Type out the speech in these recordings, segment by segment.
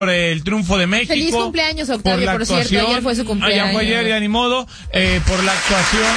por el triunfo de México. Feliz cumpleaños, Octavio, por cierto, ayer fue su cumpleaños. Ya fue ayer, ya ni modo, por la actuación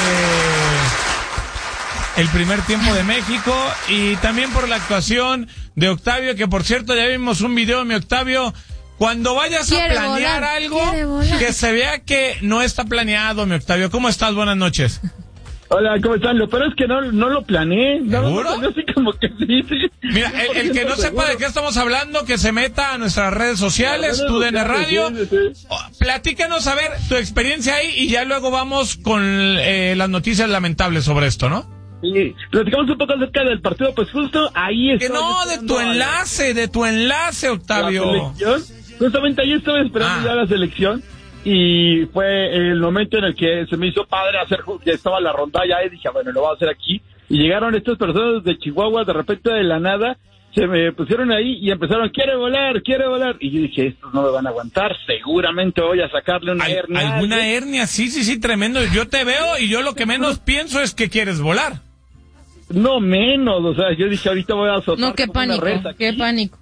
de el primer tiempo de México y también por la actuación de Octavio, que por cierto ya vimos un video de mi Octavio. Cuando vayas a planear algo, que se vea que no está planeado, mi Octavio. ¿Cómo estás? Buenas noches. Hola, ¿cómo están? Lo peor es que no lo planeé. ¿Seguro? No, así como que sí. Mira, el que no sepa de qué estamos hablando, que se meta a nuestras redes sociales, TUDN Radio. Sí. Platícanos, a ver, tu experiencia ahí y ya luego vamos con las noticias lamentables sobre esto, ¿no? Sí, platicamos un poco acerca del partido, pues justo ahí está. Que no, de tu enlace, Octavio. Justamente ahí estuve esperando ya la selección. Y fue el momento en el que se me hizo padre hacer, que estaba la rondalla y dije, bueno, lo voy a hacer aquí. Y llegaron estas personas de Chihuahua, de repente de la nada, se me pusieron ahí y empezaron, quiere volar. Y yo dije, estos no me van a aguantar, seguramente voy a sacarle una hernia. ¿Alguna hernia? Sí, tremendo. Yo te veo y yo lo que menos pienso es que quieres volar. No menos, o sea, yo dije, ahorita voy a azotar. No, qué pánico.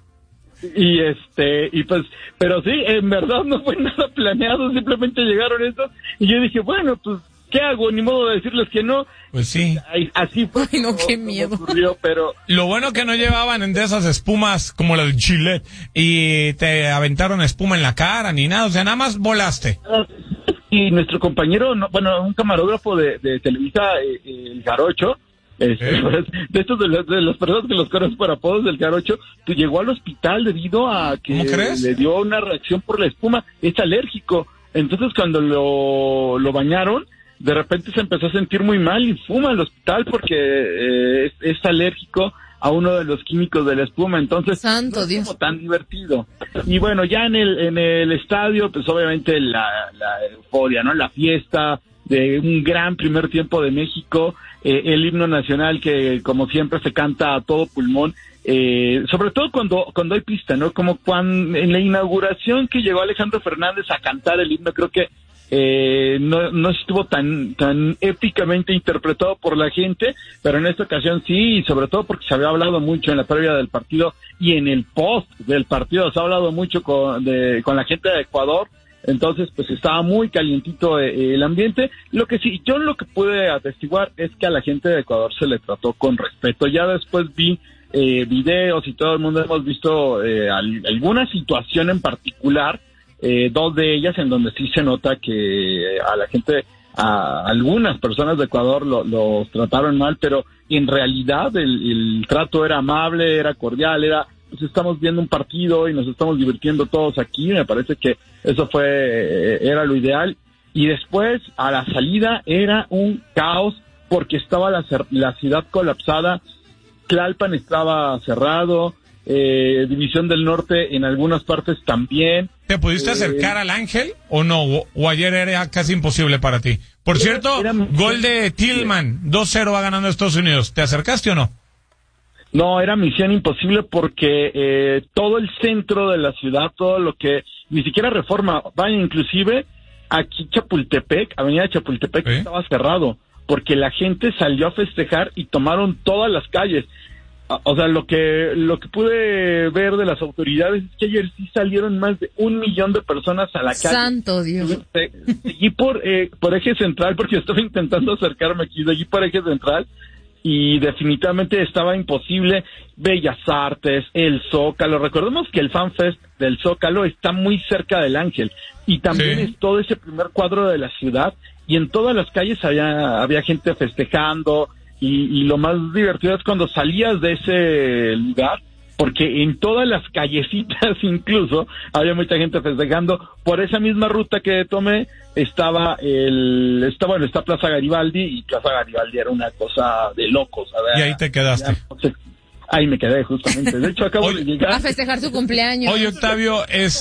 Y pues, pero sí, en verdad no fue nada planeado, simplemente llegaron estos, y yo dije, bueno, pues, ¿qué hago? Ni modo de decirles que no. Pues sí. Así fue. Ay, no, qué miedo. Ocurrió, pero... Lo bueno que no llevaban de esas espumas como la de Chile, y te aventaron espuma en la cara, ni nada, o sea, nada más volaste. Y nuestro compañero, un camarógrafo de Televisa, el Jarocho, de estos de las personas que los conocen por apodos del Jarocho, pues llegó al hospital debido a que le dio una reacción por la espuma, es alérgico. Entonces cuando lo bañaron, de repente se empezó a sentir muy mal y fuma al hospital porque es alérgico a uno de los químicos de la espuma. Entonces Santo no es Dios. como tan divertido. Y bueno, ya en el estadio, pues obviamente la euforia, ¿no? La fiesta de un gran primer tiempo de México, el himno nacional que como siempre se canta a todo pulmón, sobre todo cuando hay pista, ¿no? Como cuando en la inauguración que llegó Alejandro Fernández a cantar el himno, creo que no estuvo tan épicamente interpretado por la gente, pero en esta ocasión sí, y sobre todo porque se había hablado mucho en la previa del partido y en el post del partido, se ha hablado mucho con la gente de Ecuador. Entonces, pues estaba muy calientito el ambiente. Lo que pude atestiguar es que a la gente de Ecuador se le trató con respeto. Ya después vi videos y todo el mundo hemos visto alguna situación en particular, dos de ellas en donde sí se nota que a algunas personas de Ecuador los trataron mal, pero en realidad el trato era amable, era cordial, pues estamos viendo un partido y nos estamos divirtiendo todos aquí. Me parece que eso era lo ideal. Y después, a la salida, era un caos porque estaba la ciudad colapsada. Tlalpan estaba cerrado, División del Norte en algunas partes también. ¿Te pudiste acercar al Ángel o no? ¿O ayer era casi imposible para ti? Por cierto, gol de Tillman, 2-0 va ganando Estados Unidos. ¿Te acercaste o no? No, era misión imposible porque todo el centro de la ciudad, todo lo que, ni siquiera Reforma, vaya, inclusive aquí Chapultepec, Avenida Chapultepec estaba cerrado, porque la gente salió a festejar y tomaron todas las calles. O sea, lo que pude ver de las autoridades es que ayer sí salieron más de 1 millón de personas a la calle. Santo Dios. Seguí por Eje Central, porque estaba intentando acercarme aquí, seguí por Eje Central, y definitivamente estaba imposible. Bellas Artes, el Zócalo, recordemos que el Fan Fest del Zócalo está muy cerca del Ángel, y también es todo ese primer cuadro de la ciudad, y en todas las calles había gente festejando, y lo más divertido es cuando salías de ese lugar, porque en todas las callecitas incluso había mucha gente festejando. Por esa misma ruta que tomé está Plaza Garibaldi, y Plaza Garibaldi era una cosa de locos. Y ahí te quedaste. Ahí me quedé justamente. De hecho, acabo de llegar a festejar su cumpleaños. Oye, Octavio,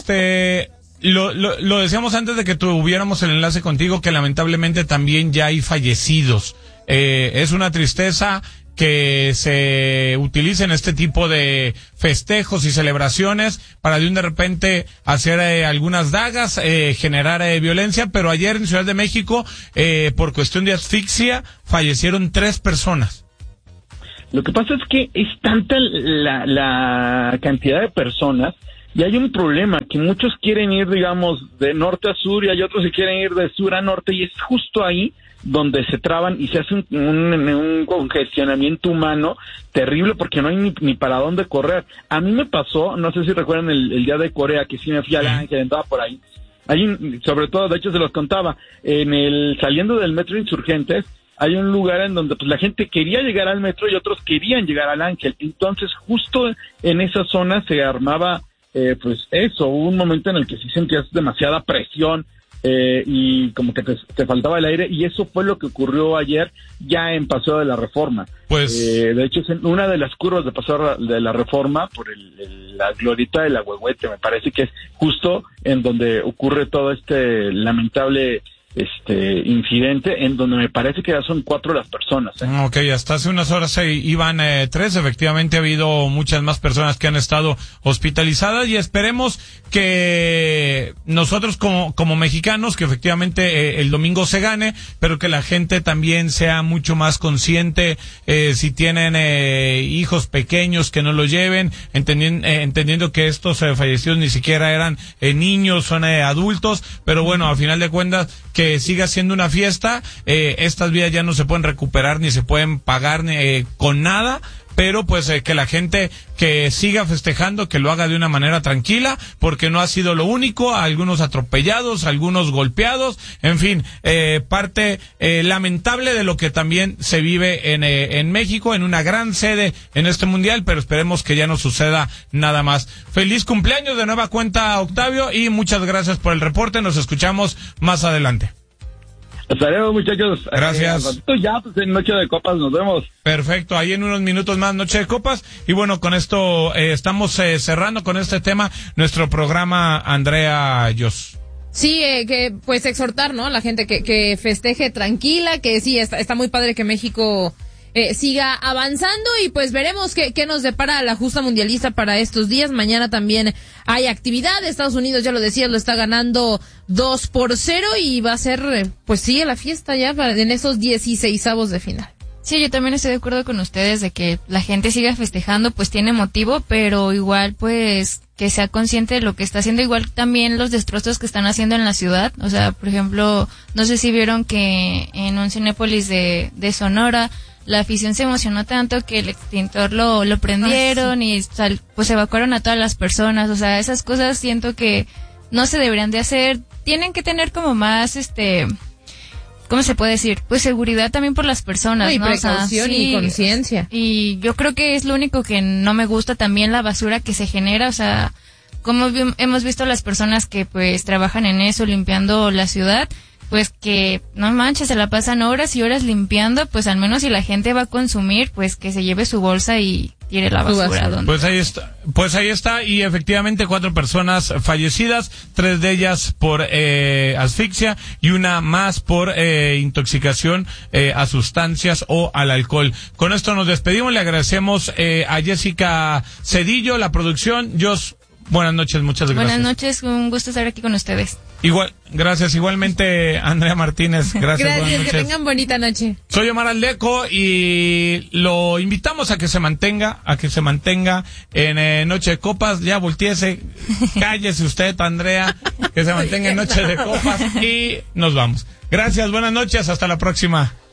lo decíamos antes de que tuviéramos el enlace contigo, que lamentablemente también ya hay fallecidos. Es una tristeza que se utilicen este tipo de festejos y celebraciones para de repente hacer algunas dagas, generar violencia, pero ayer en Ciudad de México, por cuestión de asfixia, fallecieron 3 personas. Lo que pasa es que es tanta la cantidad de personas Y hay un problema, que muchos quieren ir, digamos, de norte a sur y hay otros que quieren ir de sur a norte, y es justo ahí donde se traban y se hace un congestionamiento humano terrible, porque no hay ni para dónde correr. A mí me pasó, no sé si recuerdan el día de Corea, que sí me fui al Ángel, andaba por ahí. Sobre todo, de hecho se los contaba, saliendo del metro Insurgentes, hay un lugar en donde pues la gente quería llegar al metro y otros querían llegar al Ángel. Entonces, justo en esa zona se armaba, hubo un momento en el que sí sentías demasiada presión, y como que te faltaba el aire, y eso fue lo que ocurrió ayer ya en Paseo de la Reforma. Pues de hecho, es en una de las curvas de Paseo de la Reforma, por la glorieta de la Huehuete, me parece que es justo en donde ocurre todo este lamentable incidente, en donde me parece que ya son 4 las personas. Ok, hasta hace unas horas iban 3, efectivamente ha habido muchas más personas que han estado hospitalizadas, y esperemos que nosotros como mexicanos, que efectivamente el domingo se gane, pero que la gente también sea mucho más consciente, si tienen hijos pequeños, que no los lleven, entendiendo que estos fallecidos ni siquiera eran niños, son adultos, pero bueno, al final de cuentas, que siga siendo una fiesta. Estas vidas ya no se pueden recuperar ni se pueden pagar con nada, pero pues que la gente que siga festejando, que lo haga de una manera tranquila, porque no ha sido lo único, algunos atropellados, algunos golpeados, en fin, parte lamentable de lo que también se vive en México, en una gran sede en este mundial, pero esperemos que ya no suceda nada más. Feliz cumpleaños de nueva cuenta, Octavio, y muchas gracias por el reporte, nos escuchamos más adelante. Hasta luego, muchachos. Gracias. Ya, pues en Noche de Copas nos vemos. Perfecto, ahí en unos minutos más Noche de Copas. Y bueno, con esto estamos cerrando con este tema nuestro programa, Andrea Yos. Sí, que pues exhortar, ¿no? A la gente que festeje tranquila, que sí, está muy padre que México siga avanzando, y pues veremos qué nos depara la justa mundialista para estos días. Mañana también hay actividad. Estados Unidos, ya lo decías, lo está ganando 2-0 y va a ser, pues sigue la fiesta ya en esos 16avos de final. Sí, yo también estoy de acuerdo con ustedes de que la gente siga festejando, pues tiene motivo, pero igual pues que sea consciente de lo que está haciendo, igual también los destrozos que están haciendo en la ciudad. O sea, por ejemplo, no sé si vieron que en un Cinépolis de Sonora, la afición se emocionó tanto que el extintor lo prendieron y pues evacuaron a todas las personas. O sea, esas cosas siento que no se deberían de hacer. Tienen que tener como más, ¿cómo se puede decir? Pues seguridad también por las personas, y ¿no? precaución, sí, y conciencia. Y yo creo que es lo único que no me gusta, también la basura que se genera. O sea, como hemos visto las personas que pues trabajan en eso, limpiando la ciudad, pues que no manches, se la pasan horas y horas limpiando. Pues al menos si la gente va a consumir, pues que se lleve su bolsa y tire la basura. Pues ahí está, y efectivamente 4 personas fallecidas, 3 de ellas por asfixia y una más por intoxicación a sustancias o al alcohol. Con esto nos despedimos, le agradecemos a Jessica Cedillo, la producción. Jos, buenas noches, muchas gracias. Buenas noches, un gusto estar aquí con ustedes. Gracias, igualmente Andrea Martínez, gracias. Gracias, que tengan bonita noche. Soy Omar Aldeco y lo invitamos a que se mantenga en Noche de Copas. Ya volteese, cállese usted, Andrea, que se mantenga en Noche de Copas, y nos vamos. Gracias, buenas noches, hasta la próxima.